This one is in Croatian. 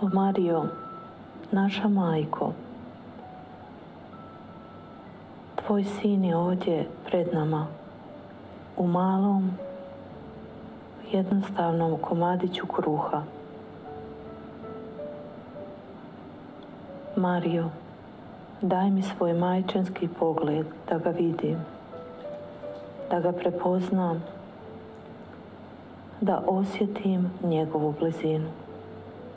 O Marijo, naša majko, tvoj sin je ovdje pred nama, u malom, jednostavnom komadiću kruha. Marijo, daj mi svoj majčinski pogled da ga vidim, da ga prepoznam, da osjetim njegovu blizinu.